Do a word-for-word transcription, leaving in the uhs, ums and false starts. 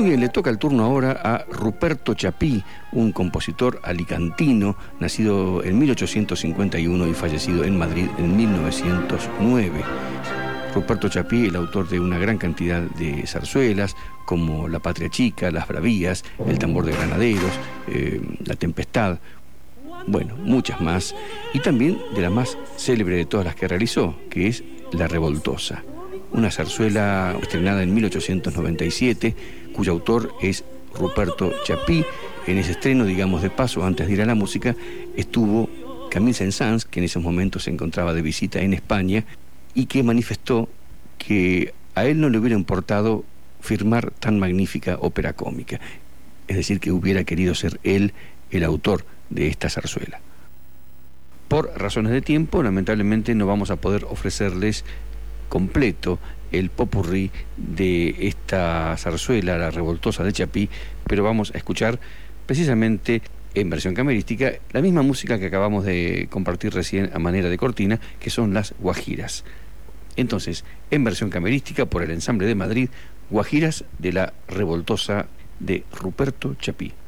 Muy bien, le toca el turno ahora a Ruperto Chapí, un compositor alicantino, nacido en mil ochocientos cincuenta y uno y fallecido en Madrid en mil novecientos nueve. Ruperto Chapí, el autor de una gran cantidad de zarzuelas, como La Patria Chica, Las Bravías, El Tambor de Granaderos, eh, La Tempestad, bueno, muchas más, y también de la más célebre de todas las que realizó, que es La Revoltosa, una zarzuela estrenada en mil ochocientos noventa y siete, cuyo autor es Ruperto Chapí. En ese estreno, digamos de paso, antes de ir a la música, estuvo Camille Saint-Saëns, que en esos momentos se encontraba de visita en España, y que manifestó que a él no le hubiera importado firmar tan magnífica ópera cómica, es decir, que hubiera querido ser él el autor de esta zarzuela. Por razones de tiempo, lamentablemente no vamos a poder ofrecerles completo el popurrí de esta zarzuela, La Revoltosa de Chapí, pero vamos a escuchar precisamente en versión camerística la misma música que acabamos de compartir recién a manera de cortina, que son las guajiras. Entonces, en versión camerística por el Ensamble de Madrid, guajiras de La Revoltosa de Ruperto Chapí.